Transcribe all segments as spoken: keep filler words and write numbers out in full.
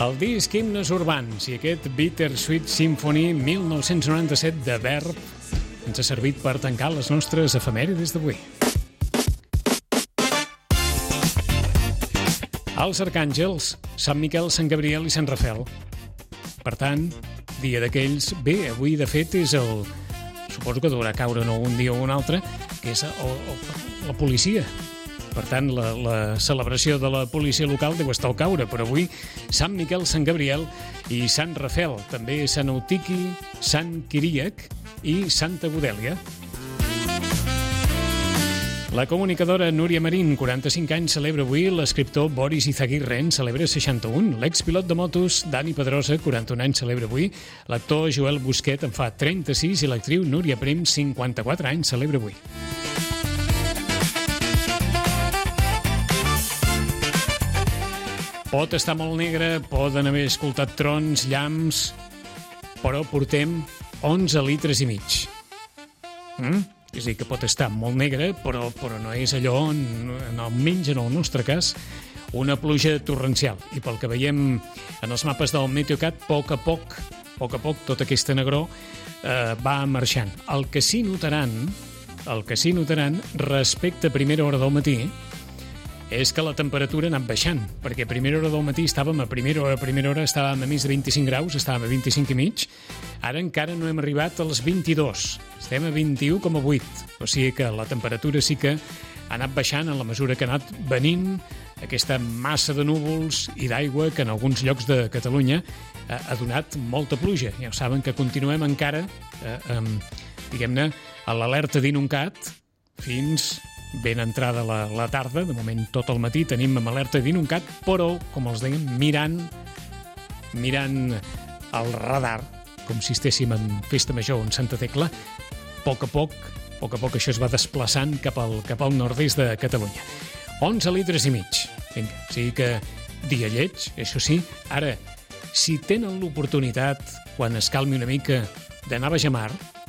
El disc Himnes Urbans i aquest Bittersweet Symphony mil nou-cents noranta-set de Verb ens ha servit per tancar les nostres efemèrides d'avui. Els arcàngels, Sant Miquel, Sant Gabriel i Sant Rafel. Per tant, dia d'aquells... Bé, avui, de fet, és el... Suposo que deurà caure no un dia o un altre, que és el, el, la policia. Per tant, la, la celebració de la policia local deu estar al caure, però avui Sant Miquel, Sant Gabriel i Sant Rafel. També Sant Eutiqui, Sant Quiríac i Santa Godèlia. La comunicadora Núria Marín, quaranta-cinc anys, celebra avui. L'escriptor Boris Izaguirre en celebra seixanta-un. L'expilot de motos Dani Pedrosa, quaranta-un anys, celebra avui. L'actor Joel Busquet en fa trenta-sis i l'actriu Núria Prim, cinquanta-quatre anys, celebra avui. Pot estar molt negre, poden haver escoltat trons, llamps, però portem onze litres i mig. Mm? És a dir, que pot estar molt negre, però, però no és allò, en, almenys en el nostre cas, una pluja torrencial. I pel que veiem en els mapes del Meteocat, a poc a poc, a poc a poc, tota aquesta negror eh, va marxant. El que sí notaran, el que sí notaran respecte a primera hora del matí, és que la temperatura ha anat baixant, perquè a primera hora del matí estàvem a primera hora, a primera hora estàvem a més de vint-i-cinc graus, estàvem a vint-i-cinc i mig, ara encara no hem arribat als vint-i-dos, estem a vint-i-u coma vuit, o sigui que la temperatura sí que ha anat baixant a la mesura que ha anat venint aquesta massa de núvols i d'aigua que en alguns llocs de Catalunya eh, ha donat molta pluja. Ja saben que continuem encara, eh, eh, diguem-ne, a l'alerta d'inuncat fins ben entrada la, la tarda, de moment tot el matí tenim amb alerta d'inuncat, però, com els dèiem, mirant mirant el radar, com si estéssim en Festa Major o en Santa Tecla, a poc a poc, a poc a poc això es va desplaçant cap al, cap al nord-est de Catalunya. onze litres i mig. Vinga, o sigui que dia lleig, això sí. Ara, si tenen l'oportunitat, quan es calmi una mica, d'anar a Bajamar,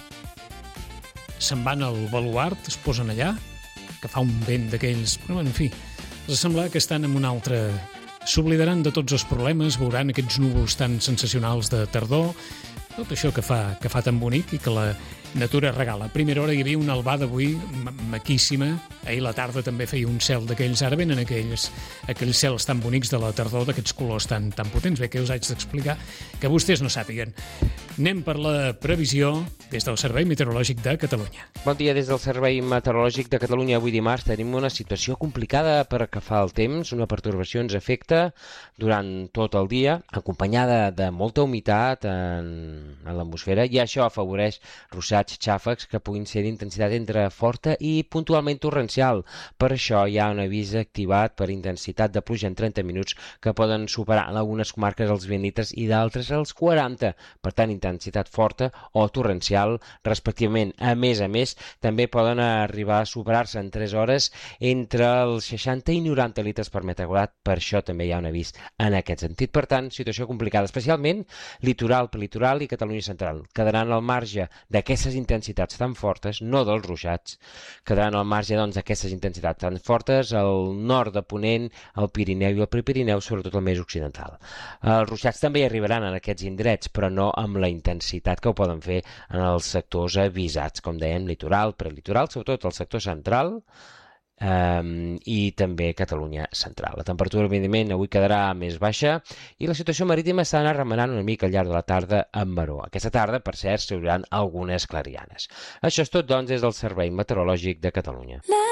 se'n van al baluart, es posen allà, que fa un vent d'aquells... Però, en fi, els sembla que estan en un altre... S'oblidaran de tots els problemes, veuran aquests núvols tan sensacionals de tardor, tot això que fa, que fa tan bonic i que la natura regala. A primera hora hi havia una albada avui maquíssima, ahir a la tarda també feia un cel d'aquells, ara venen aquells, aquells cels tan bonics de la tardor, d'aquests colors tan, tan potents, bé que us haig d'explicar, que vostès no sàpiguen. Anem per la previsió des del Servei Meteorològic de Catalunya. Bon dia des del Servei Meteorològic de Catalunya. Avui dimarts tenim una situació complicada per que fa el temps. Una pertorbació ens afecta durant tot el dia, acompanyada de molta humitat en, en l'atmosfera, i això afavoreix ruixats, xàfecs que puguin ser d'intensitat entre forta i puntualment torrencial. Per això hi ha un avís activat per intensitat de pluja en trenta minuts que poden superar en algunes comarques els vint litres i d'altres els quaranta. Per tant, intensitat forta o torrencial, respectivament. A més a més, també poden arribar a superar-se en tres hores entre els seixanta i noranta litres per metre quadrat. Per això també hi ha un avís en aquest sentit. Per tant, situació complicada, especialment litoral, prelitoral i Catalunya central. Quedaran al marge d'aquestes intensitats tan fortes, no dels ruixats, quedaran al marge doncs, d'aquestes intensitats tan fortes al nord de Ponent, al Pirineu i al Prepirineu, sobretot al més occidental. Els ruixats també hi arribaran en aquests indrets, però no amb la intensitat que ho poden fer en els sectors avisats, com dèiem, litoral, prelitoral, sobretot el sector central, Um, i també Catalunya central. La temperatura, evidentment, avui quedarà més baixa i la situació marítima s'ha anat remenant una mica al llarg de la tarda amb maró. Aquesta tarda, per cert, s'hi hauran algunes clarianes. Això és tot, doncs, des del Servei Meteorològic de Catalunya.